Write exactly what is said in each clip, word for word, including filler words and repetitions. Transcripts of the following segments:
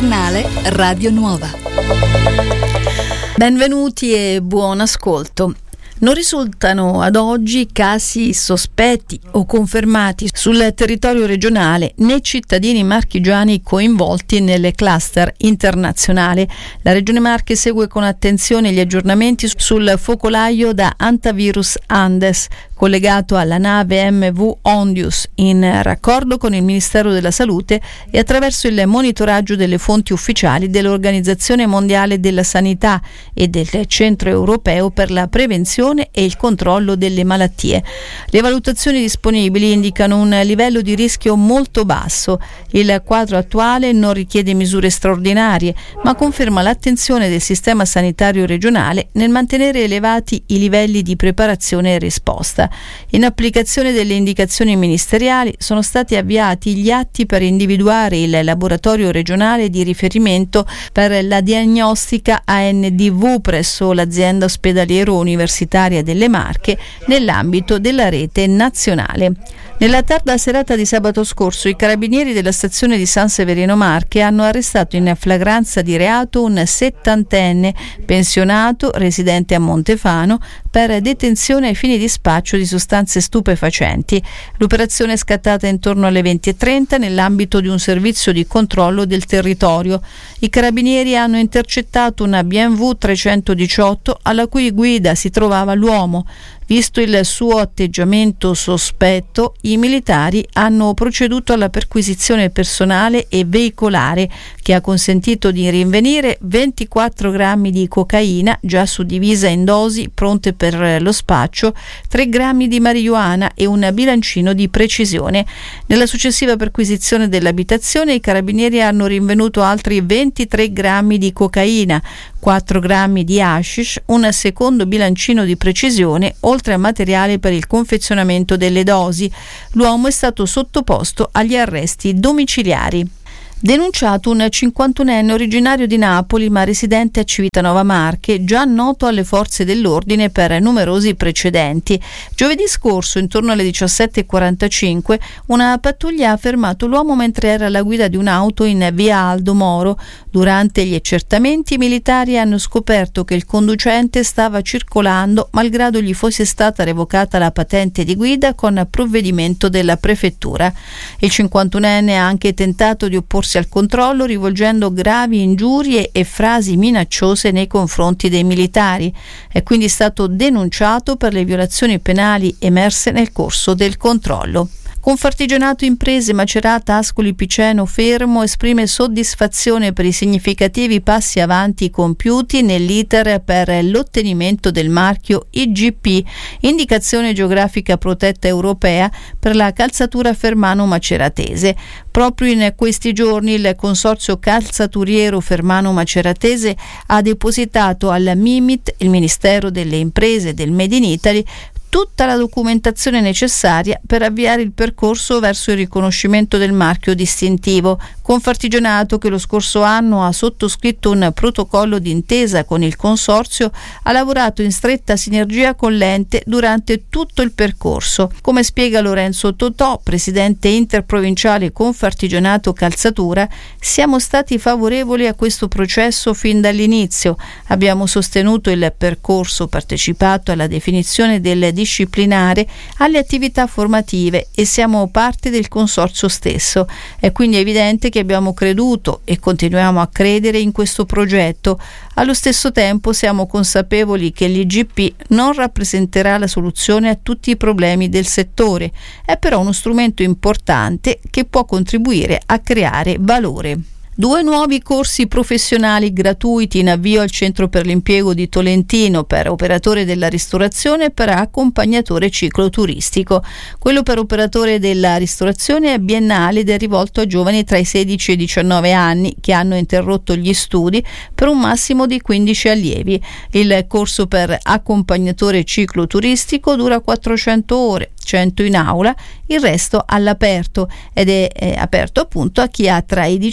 Giornale Radio Nuova. Benvenuti e buon ascolto. Non risultano ad oggi casi sospetti o confermati sul territorio regionale né cittadini marchigiani coinvolti nelle cluster internazionali. La Regione Marche segue con attenzione gli aggiornamenti sul focolaio da Hantavirus Andes, collegato alla nave M V Ondius, in raccordo con il Ministero della Salute e attraverso il monitoraggio delle fonti ufficiali dell'Organizzazione Mondiale della Sanità e del Centro Europeo per la Prevenzione e il controllo delle malattie. Le valutazioni disponibili indicano un livello di rischio molto basso. Il quadro attuale non richiede misure straordinarie, ma conferma l'attenzione del sistema sanitario regionale nel mantenere elevati i livelli di preparazione e risposta. In applicazione delle indicazioni ministeriali sono stati avviati gli atti per individuare il laboratorio regionale di riferimento per la diagnostica A N D V presso l'azienda ospedaliero universitaria delle Marche nell'ambito della rete nazionale. Nella tarda serata di sabato scorso i carabinieri della stazione di San Severino Marche hanno arrestato in flagranza di reato un settantenne pensionato residente a Montefano per detenzione ai fini di spaccio di sostanze stupefacenti. L'operazione è scattata intorno alle venti e trenta nell'ambito di un servizio di controllo del territorio. I carabinieri hanno intercettato una B M W trecentodiciotto alla cui guida si trovava l'uomo. Visto il suo atteggiamento sospetto, i militari hanno proceduto alla perquisizione personale e veicolare, che ha consentito di rinvenire ventiquattro grammi di cocaina già suddivisa in dosi pronte per lo spaccio, tre grammi di marijuana e un bilancino di precisione. Nella successiva perquisizione dell'abitazione i carabinieri hanno rinvenuto altri ventitré grammi di cocaina, quattro grammi di hashish, un secondo bilancino di precisione, oltre a materiale per il confezionamento delle dosi. L'uomo è stato sottoposto agli arresti domiciliari. Denunciato un cinquantunenne originario di Napoli ma residente a Civitanova Marche, già noto alle forze dell'ordine per numerosi precedenti. Giovedì scorso, intorno alle diciassette e quarantacinque, una pattuglia ha fermato l'uomo mentre era alla guida di un'auto in via Aldo Moro. Durante gli accertamenti i militari hanno scoperto che il conducente stava circolando malgrado gli fosse stata revocata la patente di guida con provvedimento della prefettura. Il cinquantunenne ha anche tentato di opporsi al controllo rivolgendo gravi ingiurie e frasi minacciose nei confronti dei militari. È quindi stato denunciato per le violazioni penali emerse nel corso del controllo. Confartigianato Imprese Macerata Ascoli Piceno Fermo esprime soddisfazione per i significativi passi avanti compiuti nell'iter per l'ottenimento del marchio I G P, indicazione geografica protetta europea, per la calzatura Fermano Maceratese. Proprio in questi giorni il Consorzio Calzaturiero Fermano Maceratese ha depositato al MIMIT, il Ministero delle Imprese e del Made in Italy, tutta la documentazione necessaria per avviare il percorso verso il riconoscimento del marchio distintivo. Confartigianato, che lo scorso anno ha sottoscritto un protocollo d'intesa con il consorzio, ha lavorato in stretta sinergia con l'ente durante tutto il percorso. Come spiega Lorenzo Totò, presidente interprovinciale Confartigianato Calzatura, siamo stati favorevoli a questo processo fin dall'inizio. Abbiamo sostenuto il percorso, partecipato alla definizione del disciplinare, alle attività formative e siamo parte del consorzio stesso. È quindi evidente che abbiamo creduto e continuiamo a credere in questo progetto. Allo stesso tempo siamo consapevoli che l'I G P non rappresenterà la soluzione a tutti i problemi del settore, è però uno strumento importante che può contribuire a creare valore. Due nuovi corsi professionali gratuiti in avvio al Centro per l'Impiego di Tolentino per operatore della ristorazione e per accompagnatore cicloturistico. Quello per operatore della ristorazione è biennale ed è rivolto a giovani tra i sedici e i diciannove anni che hanno interrotto gli studi per un massimo di quindici allievi. Il corso per accompagnatore cicloturistico dura quattrocento ore, cento in aula, il resto all'aperto ed è, è aperto appunto a chi ha tra i diciotto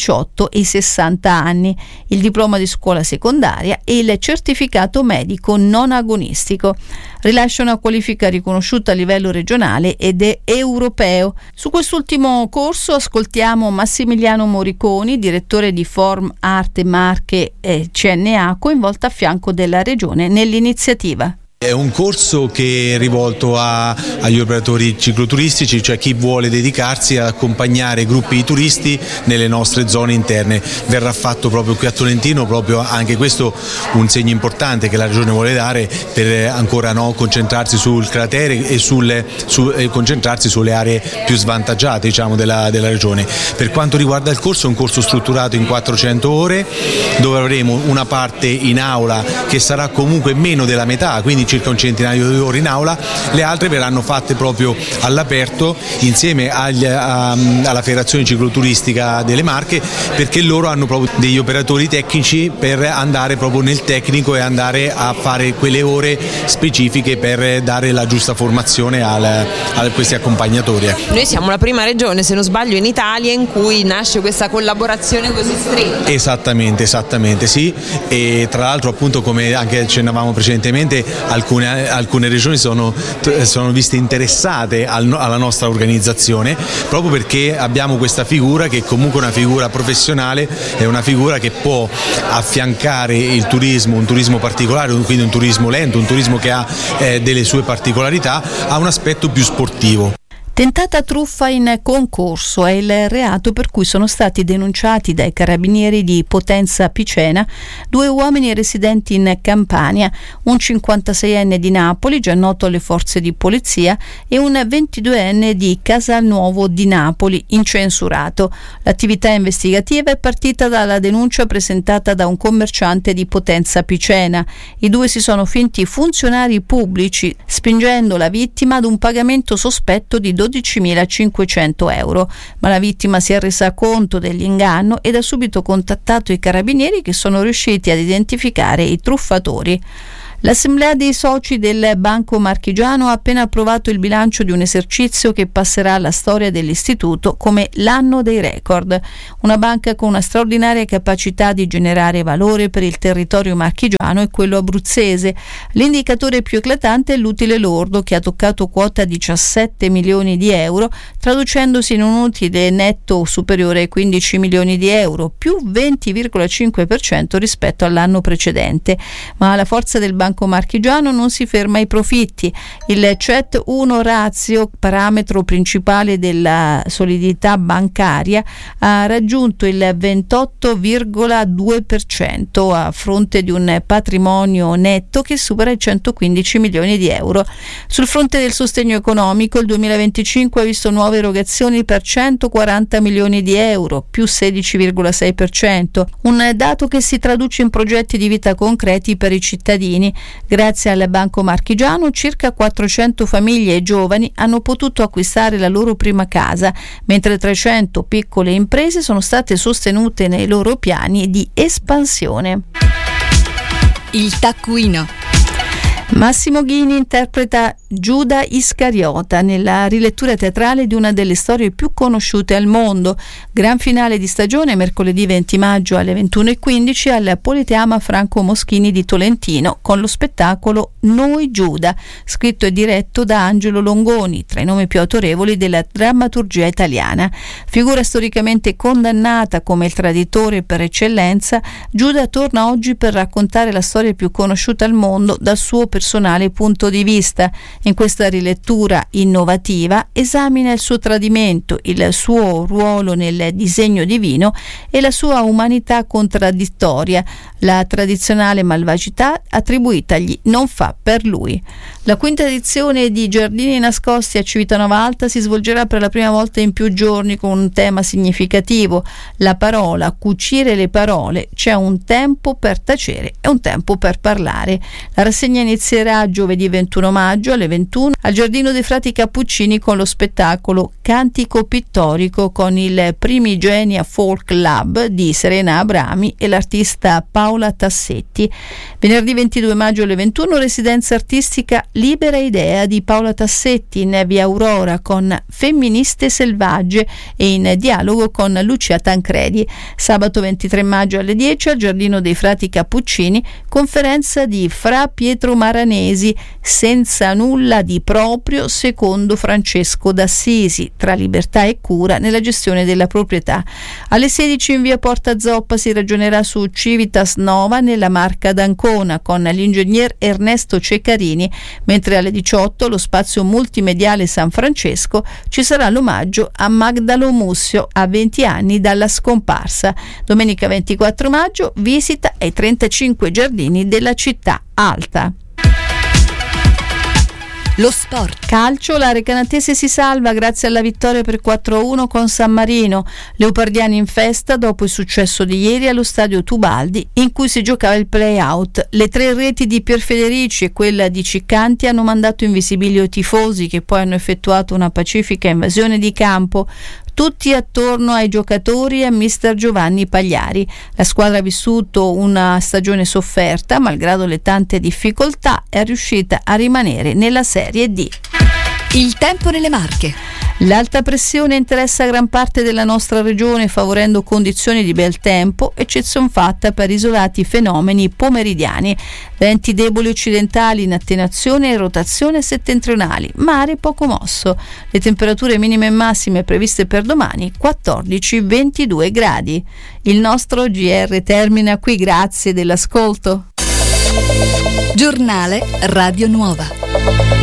i sessanta anni, il diploma di scuola secondaria e il certificato medico non agonistico. Rilascia una qualifica riconosciuta a livello regionale ed è europeo. Su quest'ultimo corso ascoltiamo Massimiliano Moriconi, direttore di Form Arte Marche e C N A, coinvolta a fianco della Regione nell'iniziativa. È un corso che è rivolto a, agli operatori cicloturistici, cioè chi vuole dedicarsi ad accompagnare gruppi di turisti nelle nostre zone interne. Verrà fatto proprio qui a Tolentino, proprio anche questo un segno importante che la Regione vuole dare per ancora no, concentrarsi sul cratere e, sul, su, e concentrarsi sulle aree più svantaggiate, diciamo, della, della Regione. Per quanto riguarda il corso, è un corso strutturato in quattrocento ore, dove avremo una parte in aula che sarà comunque meno della metà, quindi circa un centinaio di ore in aula, le altre verranno fatte proprio all'aperto insieme agli, a, alla Federazione Cicloturistica delle Marche, perché loro hanno proprio degli operatori tecnici per andare proprio nel tecnico e andare a fare quelle ore specifiche per dare la giusta formazione al, a questi accompagnatori. Noi siamo la prima regione, se non sbaglio, in Italia in cui nasce questa collaborazione così stretta. Esattamente, esattamente sì, e tra l'altro appunto come anche accennavamo precedentemente, Alcune, alcune regioni sono, sono viste interessate al, alla nostra organizzazione proprio perché abbiamo questa figura che è comunque una figura professionale, è una figura che può affiancare il turismo, un turismo particolare, quindi un turismo lento, un turismo che ha eh, delle sue particolarità, a un aspetto più sportivo. Tentata truffa in concorso è il reato per cui sono stati denunciati dai carabinieri di Potenza Picena due uomini residenti in Campania, un cinquantaseienne di Napoli, già noto alle forze di polizia, e un ventiduenne di Casalnuovo di Napoli, incensurato. L'attività investigativa è partita dalla denuncia presentata da un commerciante di Potenza Picena. I due si sono finti funzionari pubblici, spingendo la vittima ad un pagamento sospetto di dodicimilacinquecento euro, ma la vittima si è resa conto dell'inganno ed ha subito contattato i carabinieri, che sono riusciti ad identificare i truffatori. L'Assemblea dei soci del Banco Marchigiano ha appena approvato il bilancio di un esercizio che passerà alla storia dell'istituto come l'anno dei record. Una banca con una straordinaria capacità di generare valore per il territorio marchigiano e quello abruzzese. L'indicatore più eclatante è l'utile lordo, che ha toccato quota diciassette milioni di euro, traducendosi in un utile netto superiore ai quindici milioni di euro, più venti virgola cinque per cento rispetto all'anno precedente. Ma la forza del Banco Banco Marchigiano non si ferma ai profitti. Il C E T uno ratio, parametro principale della solidità bancaria, ha raggiunto il ventotto virgola due per cento a fronte di un patrimonio netto che supera i centoquindici milioni di euro. Sul fronte del sostegno economico, il duemilaventicinque ha visto nuove erogazioni per centoquaranta milioni di euro, più sedici virgola sei per cento, un dato che si traduce in progetti di vita concreti per i cittadini. Grazie al Banco Marchigiano circa quattrocento famiglie e giovani hanno potuto acquistare la loro prima casa, mentre trecento piccole imprese sono state sostenute nei loro piani di espansione. Il taccuino. Massimo Ghini interpreta Giuda Iscariota nella rilettura teatrale di una delle storie più conosciute al mondo. Gran finale di stagione mercoledì venti maggio alle ventuno e quindici al Politeama Franco Moschini di Tolentino, con lo spettacolo Noi Giuda, scritto e diretto da Angelo Longoni, tra i nomi più autorevoli della drammaturgia italiana. Figura storicamente condannata come il traditore per eccellenza, Giuda torna oggi per raccontare la storia più conosciuta al mondo dal suo personale punto di vista. In questa rilettura innovativa esamina il suo tradimento, il suo ruolo nel disegno divino e la sua umanità contraddittoria, la tradizionale malvagità attribuitagli non fa per lui. La quinta edizione di Giardini Nascosti a Civitanova Alta si svolgerà per la prima volta in più giorni con un tema significativo: la parola, cucire le parole. C'è un tempo per tacere e un tempo per parlare. La rassegna inizierà giovedì ventuno maggio alle ventuno al Giardino dei Frati Cappuccini con lo spettacolo Cantico pittorico con il Primigenia Folk Lab di Serena Abrami e l'artista Paola Tassetti. Venerdì ventidue maggio alle ventuno residenza artistica Libera Idea di Paola Tassetti in via Aurora con Femministe Selvagge e in dialogo con Lucia Tancredi. Sabato ventitré maggio alle dieci al Giardino dei Frati Cappuccini conferenza di Fra Pietro Maranesi Senza nulla di proprio secondo Francesco d'Assisi tra libertà e cura nella gestione della proprietà. Alle sedici in via Porta Zoppa si ragionerà su Civitas Nova nella Marca d'Ancona con l'ingegner Ernesto Ceccarini, mentre alle diciotto lo spazio multimediale San Francesco ci sarà l'omaggio a Magdalo Mussio a venti anni dalla scomparsa. Domenica ventiquattro maggio visita ai trentacinque giardini della città alta. Lo sport. Calcio, la Recanatese si salva grazie alla vittoria per quattro a uno con San Marino. Leopardiani in festa dopo il successo di ieri allo stadio Tubaldi in cui si giocava il play-out. Le tre reti di Pierfederici e quella di Ciccanti hanno mandato in visibilio i tifosi che poi hanno effettuato una pacifica invasione di campo. Tutti attorno ai giocatori e a mister Giovanni Pagliari. La squadra ha vissuto una stagione sofferta, malgrado le tante difficoltà, è riuscita a rimanere nella Serie D. Il tempo nelle Marche. L'alta pressione interessa gran parte della nostra regione favorendo condizioni di bel tempo, eccezion fatta per isolati fenomeni pomeridiani. Venti deboli occidentali in attenuazione e rotazione settentrionali, mare poco mosso. Le temperature minime e massime previste per domani quattordici ventidue gradi. Il nostro G R termina qui, grazie dell'ascolto. Giornale Radio Nuova.